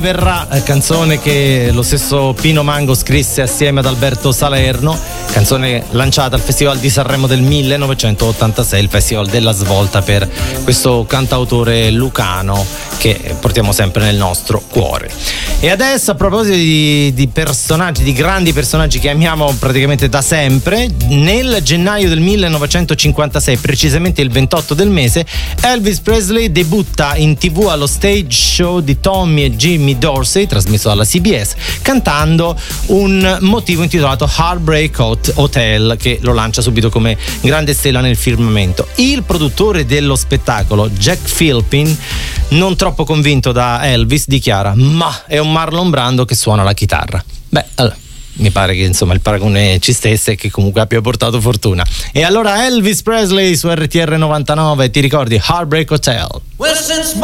Verrà, canzone che lo stesso Pino Mango scrisse assieme ad Alberto Salerno, canzone lanciata al Festival di Sanremo del 1986, il festival della svolta per questo cantautore lucano che portiamo sempre nel nostro cuore. E adesso, a proposito di personaggi, di grandi personaggi che amiamo praticamente da sempre, nel gennaio del 1956, precisamente il 28 del mese, Elvis Presley debutta in TV allo stage show di Tommy e Jimmy Dorsey, trasmesso dalla CBS, cantando un motivo intitolato Heartbreak Hotel, che lo lancia subito come grande stella nel firmamento. Il produttore dello spettacolo, Jack Philpin, non troppo convinto da Elvis, dichiara: ma è un Marlon Brando che suona la chitarra. Beh, allora, mi pare che insomma il paragone ci stesse e che comunque abbia portato fortuna. E allora Elvis Presley su RTR 99, ti ricordi Heartbreak Hotel?